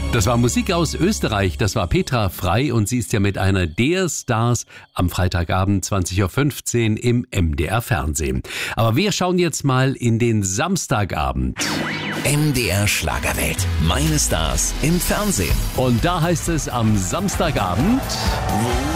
Das war Musik aus Österreich, das war Petra Frei und sie ist ja mit einer der Stars am Freitagabend 20.15 Uhr im MDR Fernsehen. Aber wir schauen jetzt mal in den Samstagabend. MDR Schlagerwelt. Meine Stars im Fernsehen. Und da heißt es am Samstagabend...